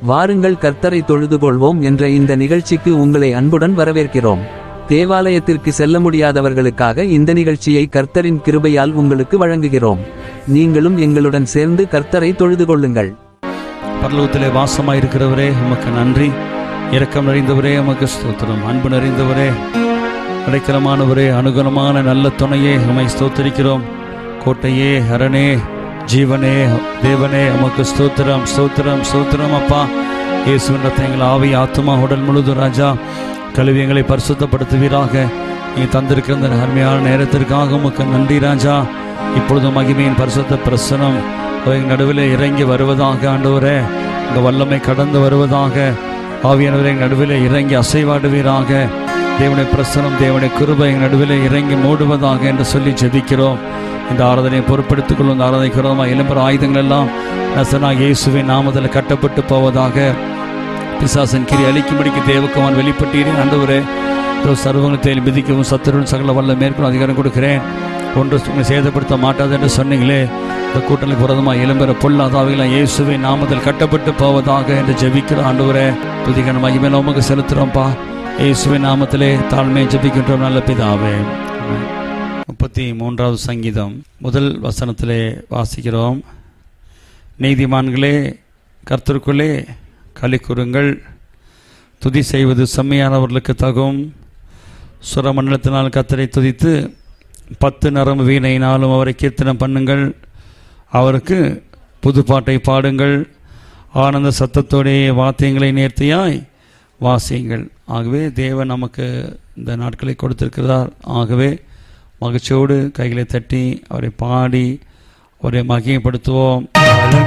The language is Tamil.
வாருங்கள் கர்த்தரை தொழுதுகொள்வோம் என்ற இந்த நிகழ்ச்சிக்கு உங்களை அன்புடன் வரவேற்கிறோம். தேவாலயத்திற்கு செல்ல முடியாதவர்களுக்காக இந்த நிகழ்ச்சியை கர்த்தரின் கிருபையால் உங்களுக்கு வழங்குகிறோம். நீங்களும் எங்களுடன் சேர்ந்து கர்த்தரை தொழுதுகொள்ளுங்கள். பரலோகத்திலே வாசமாயிருக்கிறவரே உமக்கு நன்றி. இரக்கம் நிறைந்தவரே உமக்கு ஸ்தோத்திரம். அன்பு நிறைந்தவரே, அடைக்கலமானவரே, அனுகூலமான நல்ல துணையே உம்மை ஸ்தோத்திரிக்கிறோம். கோட்டையே, அரணே, ஜீவனே, தேவனே உமக்கு ஸ்தோத்திரம், ஸ்தோத்திரம், ஸ்தோத்திரம். அப்பா, இயேசுவின் ரத்தம் எங்கள் ஆவி, ஆத்துமா, உடல் முழுதும் ராஜா கழுவி எங்களை பரிசுத்தப்படுத்துவீராக. நீ தந்திருக்கிற இந்த அருமையான நேரத்திற்காக உமக்கு நன்றி ராஜா. இப்பொழுது மகிமையின் பரிசுத்த பிரசனம் எங்கள் நடுவில் இறங்கி வருவதாக. ஆண்டவரே, உங்கள் வல்லமை கடந்து வருவதாக. ஆவியானவரே, எங்கள் நடுவில் இறங்கி அசைவாடுவீராக. தேவனுடைய பிரசனம், தேவனுடைய கிருபை எங்கள் நடுவில் இறங்கி மூடுவதாக என்று சொல்லி ஜெபிக்கிறோம். இந்த ஆராதனையை பொறுப்படுத்திக் கொள்ளும். இந்த ஆராதனைக்கு விரோதமாக எழும்புற ஆயுதங்கள் எல்லாம் நசனாகிய இயேசுவின் நாமத்தில் கட்டப்பட்டு போவதாக. பிசாசன் கிரி அழிக்கும்படிக்கு தேவக்குமான் வெளிப்பட்டீரே. ஆண்டவரே, சர்வங்களை மிதிக்கவும் சத்துருவின் சகல வல்ல மேற்கொள்ள அதிகாரம் கொடுக்கிறேன். ஒன்று உங்களை சேதப்படுத்த மாட்டாது என்று சொன்னீங்களே. இந்த கூட்டணிக்கு விரோதமாக எழும்புற பொல்லாதாவிகளாம் இயேசுவின் நாமத்தில் கட்டப்பட்டு போவதாக என்று ஜெபிக்கிற ஆண்டவரே, துதிக்கான மகிமையில உமக்கு செலுத்துகிறோம்ப்பா. இயேசுவின் நாமத்திலே தாழ்மையை ஜெபிக்கின்றோம் நல்ல பிதாவே. 33வது சங்கீதம் முதல் வசனத்திலே வாசிக்கிறோம். நீதிமான்களே, கர்த்தருக்குள்ளே களி கூறுங்கள். துதி செய்வது செம்மையானவர்களுக்கு தகும். சுரமண்டலத்தினால் கர்த்தரை துதித்து 10 நரம்பு வீணையினாலும் அவரை கீர்த்தனம் பண்ணுங்கள். அவருக்கு புதுப்பாட்டை பாடுங்கள். ஆனந்த சத்தத்தோடைய வாத்தியங்களை நேர்த்தியாய் வாசியுங்கள். ஆகவே தேவன் நமக்கு இந்த நாட்களை கொடுத்திருக்கிறார். ஆகவே மகிழ்ச்சியோடு கைகளை தட்டி அவரை பாடி அவரை மகிமைப்படுத்துவோம்.